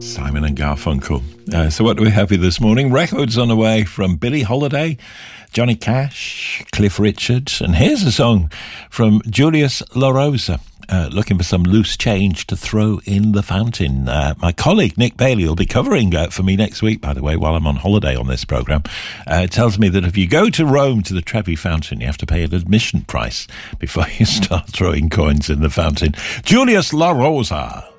Simon and Garfunkel. So what do we have here this morning? Records on the way from Billie Holiday, Johnny Cash, Cliff Richard, and here's a song from Julius La Rosa. Looking for some loose change to throw in the fountain. My colleague Nick Bailey will be covering for me next week, by the way, while I'm on holiday on this programme. Tells me that if you go to Rome to the Trevi Fountain, you have to pay an admission price before you start throwing coins in the fountain. Julius La Rosa.